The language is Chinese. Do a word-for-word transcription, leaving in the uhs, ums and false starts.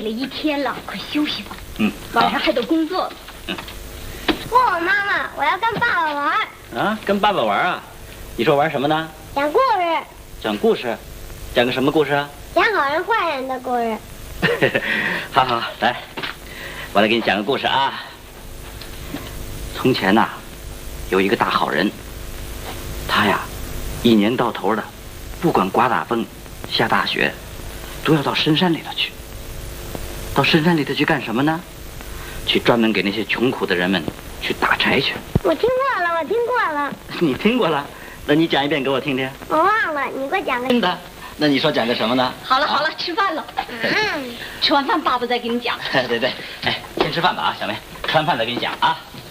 了一天了，快休息吧。 嗯， 晚上还得工作。 嗯。 不，妈妈，我要跟爸爸玩。 啊，跟爸爸玩啊？你说玩什么呢？ 讲故事。 讲故事？讲个什么故事啊？ 讲好人坏人的故事。 好好，来，我来给你讲个故事啊。从前呐、啊，有一个大好人，他呀，一年到头的，不管刮大风、下大雪，都要到深山里头去。到深山里头去干什么呢？去专门给那些穷苦的人们去打柴去。 我听过了，我听过了。 你听过了？那你讲一遍给我听听。 我忘了，你给我讲个。 真的？那你说讲个什么呢？ 好了好了，吃饭了。 嗯。 吃完饭爸爸再给你讲。 对对对，哎，先吃饭吧啊，小梅，吃完饭再给你讲啊。